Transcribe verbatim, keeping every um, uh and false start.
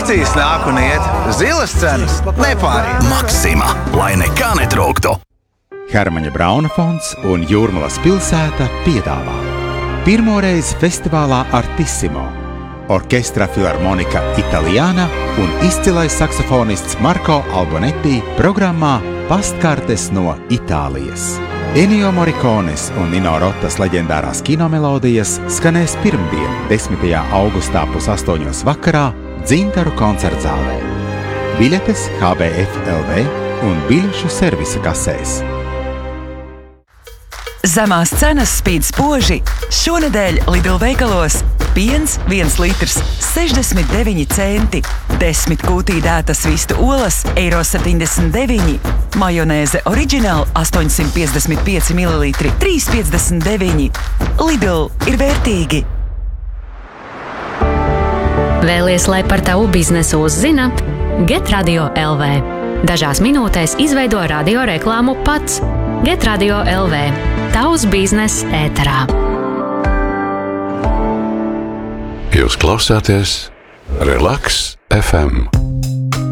Akcijas nāk un iet, zilas cenas nepāriet. Maxima, lai nekā netrūktu. Hermaņa Brauna fonds un Jūrmalas pilsēta piedāvā pirmoreiz festivālā Artissimo Orkestra Filharmonika Italiana un izcilais saksofonists Marko Albonetti programmā Pastkartes no Itālijas. Ennio Morricones un Nino Rotas leģendārās kinomelodijas skanēs pirmdien, desmitajā augustā pusastoņos vakarā Dzintaru koncertzālē. Biļetes H B F L V un biļešu servisa kasēs. Zemās cenas spīd spoži. Šonedēļ Lidl veikalos piens viens litrs sešdesmit deviņi centi, desmit kūtīdētas vistu olas eiro septiņdesmit deviņi, majonēze oriģināli astoņsimt piecdesmit pieci mililitri trīs piecdesmit deviņi. Lidl ir vērtīgi. Vēlies, lai par tavu biznesu uzzina? Get Radio L V. Dažās minūtēs izveido radio reklāmu pats. Get Radio L V. Tavs biznes ēterā. Jūs klausāties Relax F M.